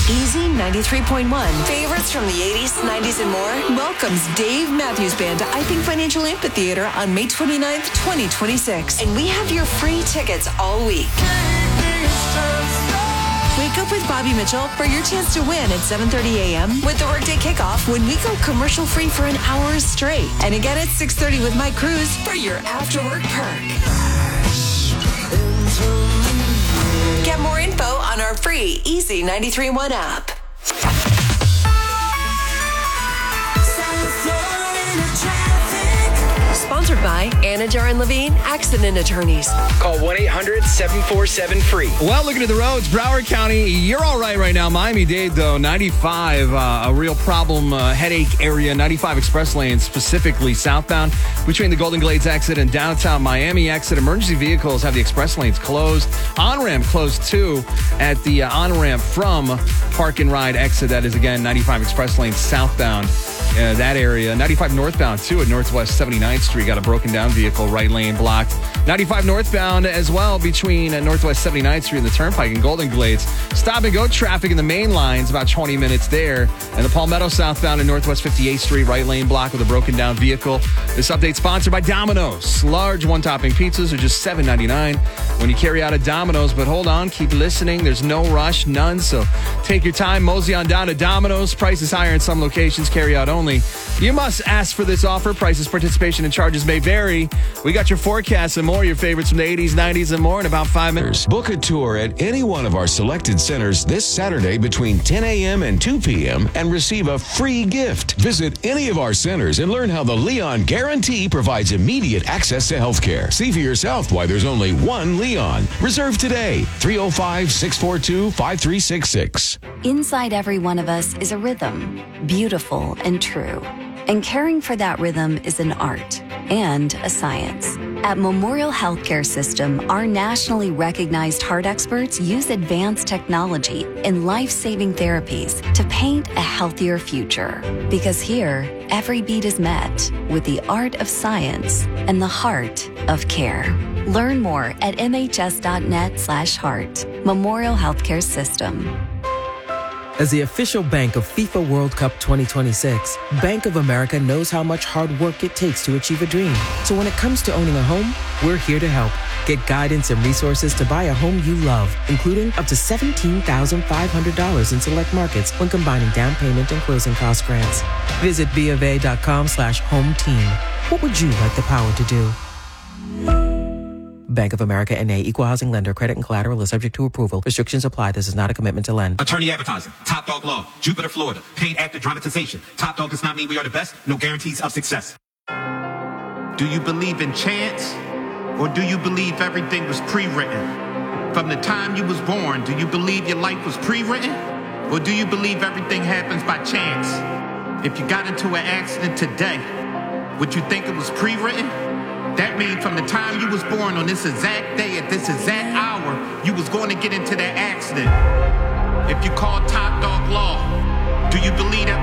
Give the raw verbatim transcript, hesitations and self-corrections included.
Easy ninety-three point one. Favorites from the eighties, nineties, and more welcomes Dave Matthews Band to I Think Financial Amphitheater on May twenty-ninth, twenty twenty-six. And we have your free tickets all week. Wake up with Bobby Mitchell for your chance to win at seven thirty a.m. with the workday kickoff when we go commercial-free for an hour straight. And again at six thirty with Mike Cruz for your after-work perk. Get more info on our free Easy ninety-three point one app. Sponsored by Anajar and Levine Accident Attorneys. Call one eight hundred seven four seven free. Well, looking at the roads, Broward County, you're all right right now. Miami-Dade, though, ninety-five, uh, a real problem, uh, headache area. ninety-five express lanes, specifically southbound between the Golden Glades exit and downtown Miami exit. Emergency vehicles have the express lanes closed. On-ramp closed, too, at the uh, on-ramp from Park and Ride exit. That is, again, ninety-five express lanes southbound. Uh, that area. ninety-five northbound, too, at Northwest seventy-ninth Street. Got a broken down vehicle, right lane blocked. ninety-five northbound as well between uh, Northwest seventy-ninth Street and the Turnpike and Golden Glades. Stop and go traffic in the main lines, about twenty minutes there. And the Palmetto southbound and Northwest fifty-eighth Street, right lane blocked with a broken down vehicle. This update sponsored by Domino's. Large one-topping pizzas are just seven ninety-nine when you carry out at Domino's. But hold on, keep listening. There's no rush, none. So take your time, mosey on down to Domino's. Price is higher in some locations, carry out only. You must ask for this offer. Prices, participation, and charges may vary. We got your forecasts and more, your favorites from the eighties, nineties, and more in about five minutes. Book a tour at any one of our selected centers this Saturday between ten a.m. and two p.m. and receive a free gift. Visit any of our centers and learn how the Leon Guarantee provides immediate access to health care. See for yourself why there's only one Leon. Reserve today. three oh five, six four two, five three six six. Inside every one of us is a rhythm, beautiful and true. And caring for that rhythm is an art and a science. At Memorial Healthcare System, our nationally recognized heart experts use advanced technology and life-saving therapies to paint a healthier future. Because here, every beat is met with the art of science and the heart of care. Learn more at mhs.net slash heart. Memorial Healthcare System. As the official bank of FIFA World Cup twenty twenty-six, Bank of America knows how much hard work it takes to achieve a dream. So when it comes to owning a home, we're here to help. Get guidance and resources to buy a home you love, including up to seventeen thousand five hundred dollars in select markets when combining down payment and closing cost grants. Visit bofa.com slash home team. What would you like the power to do? Bank of America N A, Equal Housing Lender. Credit and collateral is subject to approval. Restrictions apply. This is not a commitment to lend. Attorney advertising. Top Dog Law. Jupiter, Florida. Paid after dramatization. Top Dog does not mean we are the best. No guarantees of success. Do you believe in chance? Or do you believe everything was pre-written? From the time you was born, do you believe your life was pre-written? Or do you believe everything happens by chance? If you got into an accident today, would you think it was pre-written? That means from the time you was born on this exact day at this exact hour, you was going to get into that accident. If you call Top Dog Law, do you believe that